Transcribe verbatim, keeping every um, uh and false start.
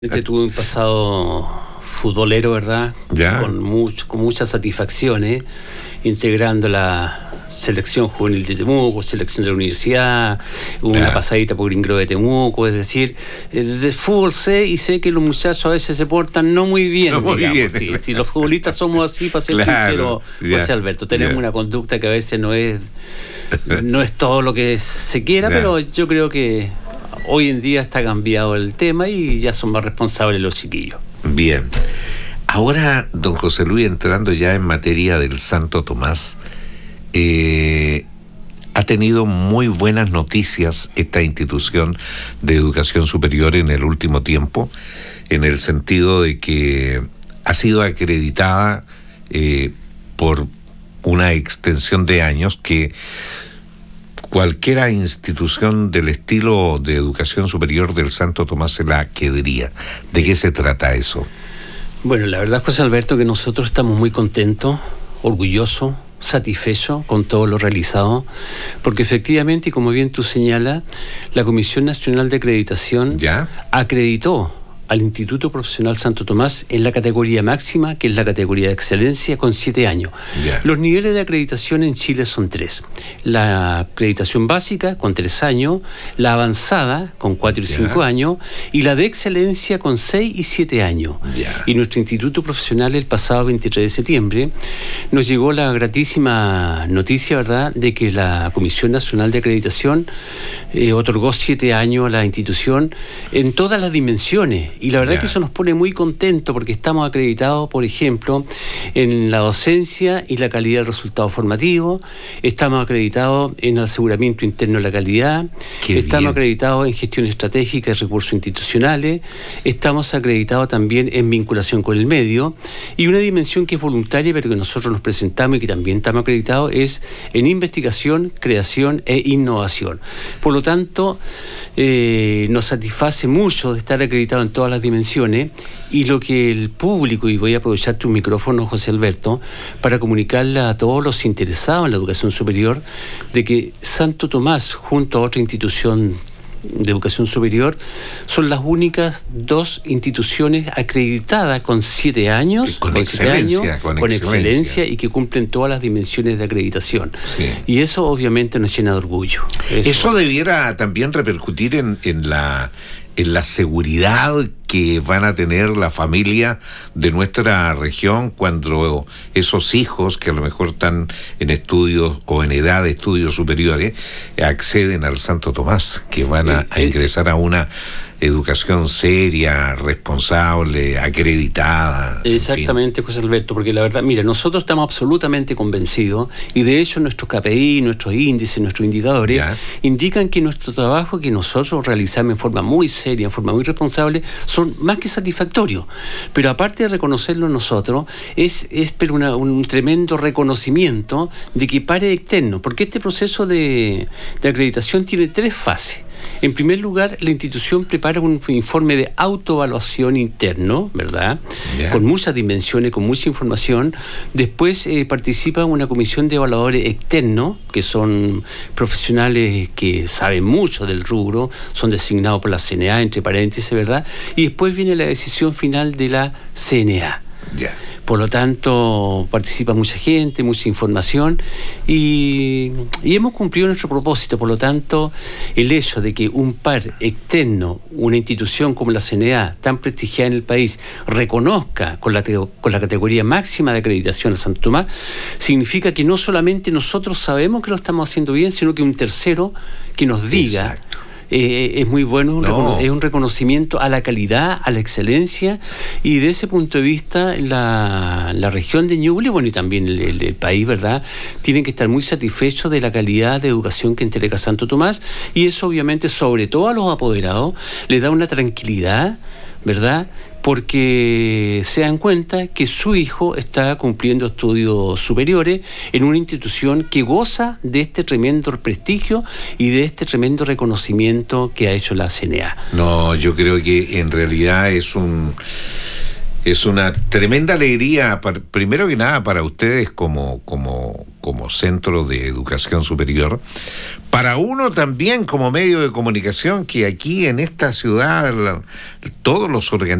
Tuve un pasado futbolero, ¿verdad? Ya. Con, mucho, con muchas satisfacciones, integrando la selección juvenil de Temuco, selección de la universidad, una Ya. pasadita por Green Grove de Temuco, es decir, eh, de fútbol sé y sé que los muchachos a veces se portan no muy bien, No muy digamos. bien. Sí, si los futbolistas somos así, para ser Claro, sincero, ya, José Alberto, tenemos ya. una conducta que a veces no es, no es todo lo que se quiera, Ya. pero yo creo que hoy en día está cambiado el tema y ya son más responsables los chiquillos. Bien. Ahora, don José Luis, entrando ya en materia del Santo Tomás, eh, ha tenido muy buenas noticias esta institución de educación superior en el último tiempo, en el sentido de que ha sido acreditada eh, por una extensión de años que cualquiera institución del estilo de educación superior del Santo Tomás se la quedaría. ¿De qué se trata eso? Bueno, la verdad, José Alberto, que nosotros estamos muy contentos, orgullosos, satisfechos con todo lo realizado, porque efectivamente, y como bien tú señalas, la Comisión Nacional de Acreditación ¿Ya? acreditó al Instituto Profesional Santo Tomás en la categoría máxima, que es la categoría de excelencia, con siete años. Ya. Los niveles de acreditación en Chile son tres. La acreditación básica, con tres años, la avanzada, con cuatro y Ya. cinco años, y la de excelencia, con seis y siete años. Ya. Y nuestro Instituto Profesional, el pasado veintitrés de septiembre, nos llegó la gratísima noticia, ¿verdad?, de que la Comisión Nacional de Acreditación eh, otorgó siete años a la institución en todas las dimensiones. Y la verdad Ya. que eso nos pone muy contentos porque estamos acreditados, por ejemplo, en la docencia y la calidad del resultado formativo, estamos acreditados en el aseguramiento interno de la calidad, Qué estamos bien. acreditados en gestión estratégica y recursos institucionales, estamos acreditados también en vinculación con el medio, y una dimensión que es voluntaria pero que nosotros nos presentamos y que también estamos acreditados es en investigación, creación e innovación. Por lo tanto, eh, nos satisface mucho de estar acreditados en todas las dimensiones, y lo que el público, y voy a aprovechar tu micrófono, José Alberto, para comunicarle a todos los interesados en la educación superior de que Santo Tomás, junto a otra institución de educación superior, son las únicas dos instituciones acreditadas con siete años, Con siete excelencia, años, con con excelencia. excelencia, y que cumplen todas las dimensiones de acreditación. Sí. Y eso obviamente nos llena de orgullo. Eso debiera también repercutir en, en la en la seguridad que van a tener la familia de nuestra región cuando esos hijos que a lo mejor están en estudios o en edad de estudios superiores acceden al Santo Tomás, que van a, a Eh, eh, ingresar a una educación seria, responsable, acreditada. en Exactamente, José Alberto, porque la verdad, mira, nosotros estamos absolutamente convencidos, y de hecho nuestros K P I, nuestros índices, nuestros indicadores Ya. indican que nuestro trabajo que nosotros realizamos en forma muy seria, en forma muy responsable, son más que satisfactorios. Pero aparte de reconocerlo nosotros, es, es pero una, un tremendo reconocimiento de que pare externo, porque este proceso de, de acreditación tiene tres fases. En primer lugar, la institución prepara un informe de autoevaluación interno, ¿verdad? Ya. Con muchas dimensiones, con mucha información. Después eh, participa una comisión de evaluadores externos, que son profesionales que saben mucho del rubro, son designados por la C N A, entre paréntesis, ¿verdad? Y después viene la decisión final de la C N A. Ya. Por lo tanto, participa mucha gente, mucha información, y, y hemos cumplido nuestro propósito. Por lo tanto, el hecho de que un par externo, una institución como la C N A, tan prestigiada en el país, reconozca con la, con la categoría máxima de acreditación a Santo Tomás, significa que no solamente nosotros sabemos que lo estamos haciendo bien, sino que un tercero que nos diga... Exacto. Eh, es muy bueno, un No. recono- es un reconocimiento a la calidad, a la excelencia, y de ese punto de vista la, la región de Ñuble, bueno, y también el, el- el país, ¿verdad?, tienen que estar muy satisfechos de la calidad de educación que entrega Santo Tomás, y eso obviamente, sobre todo a los apoderados, les da una tranquilidad, ¿verdad?, porque se dan cuenta que su hijo está cumpliendo estudios superiores en una institución que goza de este tremendo prestigio y de este tremendo reconocimiento que ha hecho la C N A. No, yo creo que en realidad es un es una tremenda alegría, para, primero que nada para ustedes como, como, como centro de educación superior, Para uno también como medio de comunicación, que aquí en esta ciudad la, todos los organismos